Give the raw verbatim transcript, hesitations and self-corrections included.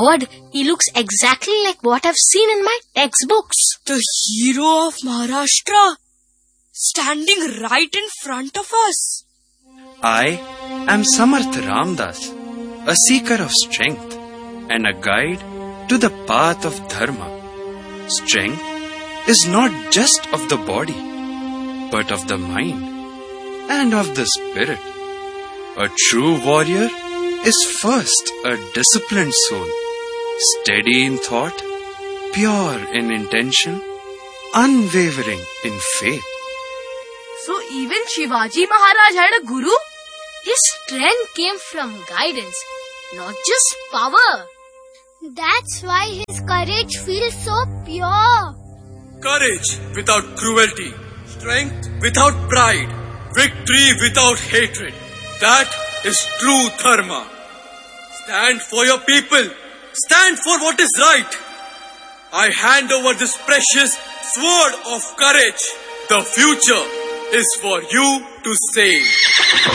God, he looks exactly like what I've seen in my textbooks. The hero of Maharashtra, standing right in front of us. I am Samarth Ramdas, a seeker of strength and a guide to the path of dharma. Strength is not just of the body, but of the mind and of the spirit. A true warrior is first a disciplined soul, steady in thought, pure in intention, unwavering in faith. So even Shivaji Maharaj had a guru? His strength came from guidance, not just power. That's why his courage feels so pure. Courage without cruelty, strength without pride, victory without hatred. That is true dharma. Stand for your people. Stand for what is right. I hand over this precious sword of courage. The future is for you to save.